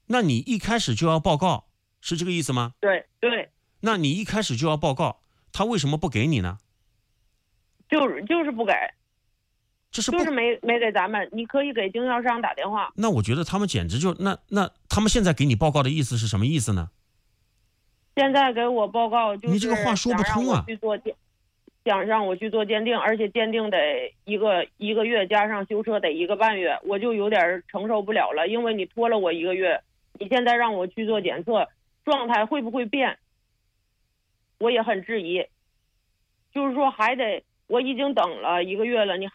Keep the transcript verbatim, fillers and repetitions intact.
那你一开始就要报告，是这个意思吗？ 对对。 那你一开始就要报告，他为什么不给你呢？ 就是就是不给， 这是就是没没给咱们。你可以给经销商打电话。 那我觉得他们简直就那那他们现在给你报告的意思是什么意思呢？ 现在给我报告就是你这个话说不通啊！ 想让我去做鉴，想让我去做鉴定，而且鉴定得一个一个月，加上修车得一个半月，我就有点承受不了了。因为你拖了我一个月，你现在让我去做检测，状态会不会变？我也很质疑。就是说还得，我已经等了一个月了，你还。